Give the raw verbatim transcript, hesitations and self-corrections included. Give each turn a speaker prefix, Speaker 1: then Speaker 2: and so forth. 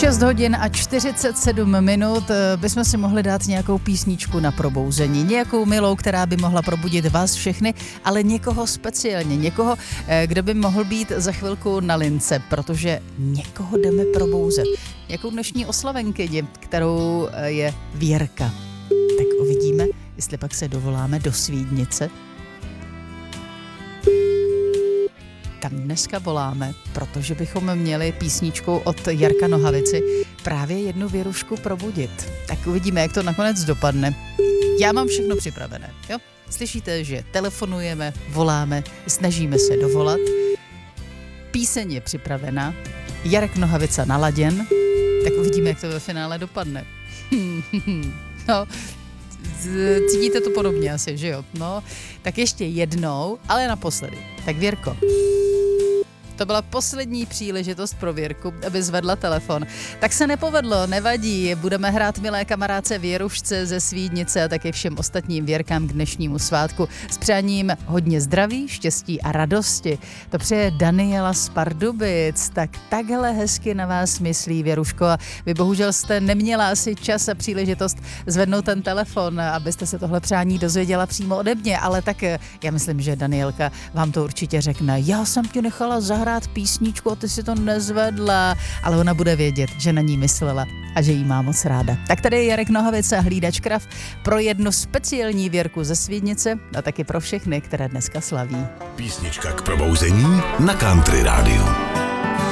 Speaker 1: šest hodin a čtyřicet sedm minut bychom si mohli dát nějakou písničku na probouzení. Nějakou milou, která by mohla probudit vás všechny, ale někoho speciálně. Někoho, kdo by mohl být za chvilku na lince, protože někoho jdeme probouzet. Jakou dnešní oslavenkyni, kterou je Věrka. Tak uvidíme, jestli pak se dovoláme do Svídnice. Tam dneska voláme, protože bychom měli písničkou od Jarka Nohavici právě jednu Věrušku probudit. Tak uvidíme, jak to nakonec dopadne. Já mám všechno připravené, jo? Slyšíte, že telefonujeme, voláme, snažíme se dovolat. Píseň je připravena, Jarek Nohavica naladěn, tak uvidíme, jak to ve finále dopadne. No, cítíte to podobně asi, že jo? No, tak ještě jednou, ale naposledy. Tak Věrko, to byla poslední příležitost pro Věrku, aby zvedla telefon. Tak se nepovedlo, nevadí, budeme hrát milé kamarádce Věrušce ze Svídnice a taky všem ostatním Věrkám k dnešnímu svátku s přáním hodně zdraví, štěstí a radosti. To přeje Daniela z Pardubic, tak takhle hezky na vás myslí Věruško a vy bohužel jste neměla asi čas a příležitost zvednout ten telefon, abyste se tohle přání dozvěděla přímo ode mě, ale tak já myslím, že Danielka vám to určitě řekne. Já jsem ti nechala zahrát hrát písničku a ty si to nezvedla, ale ona bude vědět, že na ní myslela a že jí má moc ráda. Tak tady je Jarek Nohavica, hlídač krav, pro jednu speciální Věrku ze Svídnice a taky pro všechny, které dneska slaví.
Speaker 2: Písnička k probouzení na Country rádiu.